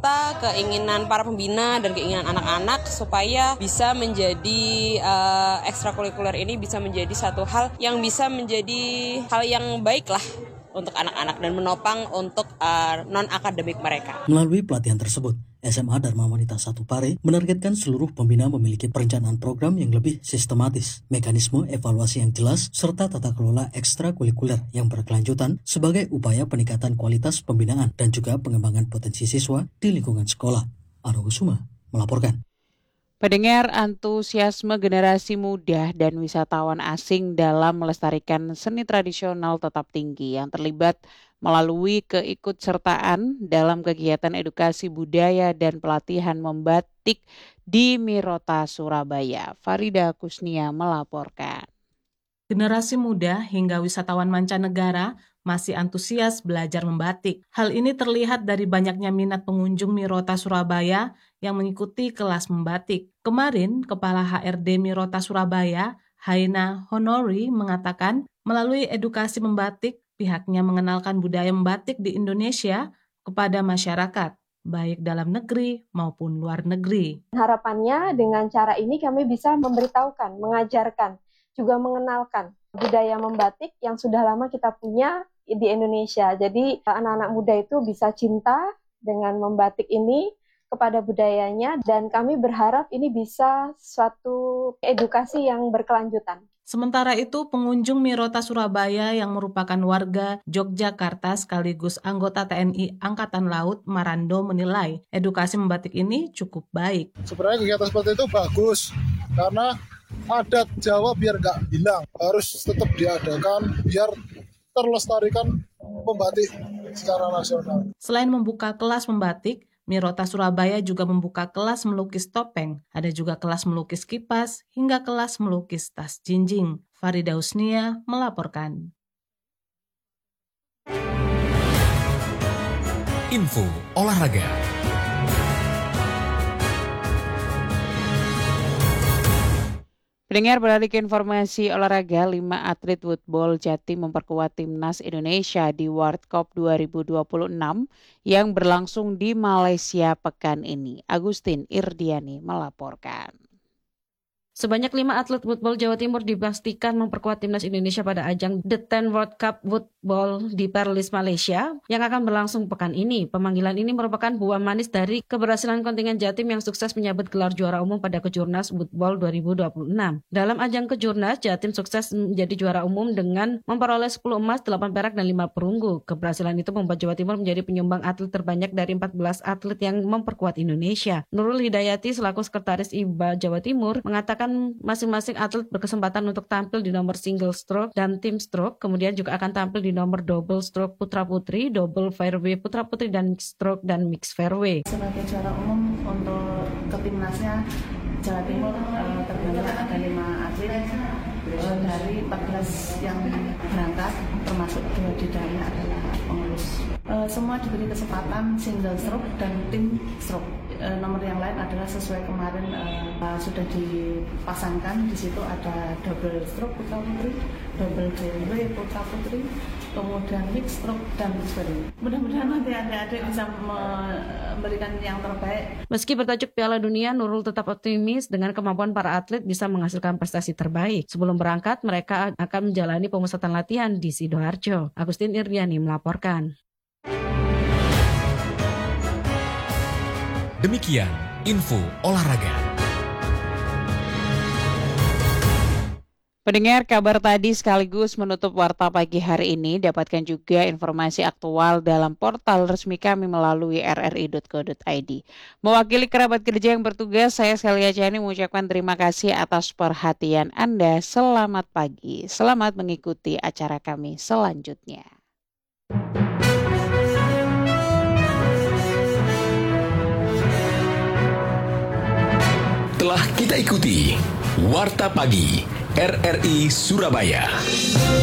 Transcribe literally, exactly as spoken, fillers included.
Keinginan para pembina dan keinginan anak-anak supaya bisa menjadi uh, ekstrakurikuler ini bisa menjadi satu hal yang bisa menjadi hal yang baik lah untuk anak-anak dan menopang untuk uh, non-akademik mereka. Melalui pelatihan tersebut, S M A Dharma Wanita satu Pare menargetkan seluruh pembina memiliki perencanaan program yang lebih sistematis, mekanisme evaluasi yang jelas, serta tata kelola ekstrakurikuler yang berkelanjutan sebagai upaya peningkatan kualitas pembinaan dan juga pengembangan potensi siswa di lingkungan sekolah. Argo Kusuma melaporkan. Pendengar, antusiasme generasi muda dan wisatawan asing dalam melestarikan seni tradisional tetap tinggi yang terlibat melalui keikutsertaan dalam kegiatan edukasi budaya dan pelatihan membatik di Mirota, Surabaya. Farida Kusnia melaporkan. Generasi muda hingga wisatawan mancanegara masih antusias belajar membatik. Hal ini terlihat dari banyaknya minat pengunjung Mirota Surabaya yang mengikuti kelas membatik. Kemarin, Kepala H R D Mirota Surabaya, Haina Honori, mengatakan melalui edukasi membatik, pihaknya mengenalkan budaya membatik di Indonesia kepada masyarakat, baik dalam negeri maupun luar negeri. Harapannya dengan cara ini kami bisa memberitahukan, mengajarkan, juga mengenalkan budaya membatik yang sudah lama kita punya di Indonesia. Jadi anak-anak muda itu bisa cinta dengan membatik ini kepada budayanya, dan kami berharap ini bisa suatu edukasi yang berkelanjutan. Sementara itu, pengunjung Mirota Surabaya yang merupakan warga Yogyakarta sekaligus anggota T N I Angkatan Laut Marando menilai edukasi membatik ini cukup baik. Sebenarnya kegiatan seperti itu bagus, karena adat Jawa biar nggak hilang, harus tetap diadakan biar terlestarikan membatik secara nasional. Selain membuka kelas membatik, Mirota Surabaya juga membuka kelas melukis topeng, ada juga kelas melukis kipas, hingga kelas melukis tas jinjing. Farida Husnia melaporkan. Info olahraga. Pendengar, beralih ke informasi olahraga, lima atlet woodball Jatim memperkuat timnas Indonesia di World Cup dua ribu dua puluh enam yang berlangsung di Malaysia pekan ini. Agustin Irdiani melaporkan. Sebanyak lima atlet woodball Jawa Timur dipastikan memperkuat timnas Indonesia pada ajang The Ten World Cup Woodball di Perlis, Malaysia yang akan berlangsung pekan ini. Pemanggilan ini merupakan buah manis dari keberhasilan kontingen Jatim yang sukses menyabet gelar juara umum pada Kejurnas Woodball dua ribu dua puluh enam. Dalam ajang Kejurnas, Jatim sukses menjadi juara umum dengan memperoleh sepuluh emas, delapan perak, dan lima perunggu. Keberhasilan itu membuat Jawa Timur menjadi penyumbang atlet terbanyak dari empat belas atlet yang memperkuat Indonesia. Nurul Hidayati selaku sekretaris I B A Jawa Timur mengatakan masing-masing atlet berkesempatan untuk tampil di nomor single stroke dan team stroke, kemudian juga akan tampil di nomor double stroke putra-putri, double fairway putra-putri, dan mixed stroke dan mixed fairway. Sebagai juara umum untuk ke timnasnya Jawa Timur uh, terbanyak ada lima atlet uh, dari empat belas yang berangkat, termasuk dua di dalamnya adalah pengurus. Uh, semua diberi kesempatan single stroke dan team stroke. Uh, nomor yang lain adalah sesuai kemarin uh, sudah dipasangkan. Di situ ada double stroke putra putri, double fairway putra putri, kemudian mixed stroke dan mixed fairway. Mudah-mudahan nanti adik-adik bisa memberikan yang terbaik. Meski bertajuk Piala Dunia, Nurul tetap optimis dengan kemampuan para atlet bisa menghasilkan prestasi terbaik. Sebelum berangkat, mereka akan menjalani pemusatan latihan di Sidoarjo. Agustin Irdiani melaporkan. Demikian info olahraga. Pendengar, kabar tadi sekaligus menutup Warta Pagi hari ini. Dapatkan juga informasi aktual dalam portal resmi kami melalui r r i dot co dot i d. Mewakili kerabat kerja yang bertugas, saya Celia Chani mengucapkan terima kasih atas perhatian Anda. Selamat pagi, selamat mengikuti acara kami selanjutnya. Telah kita ikuti Warta Pagi R R I Surabaya.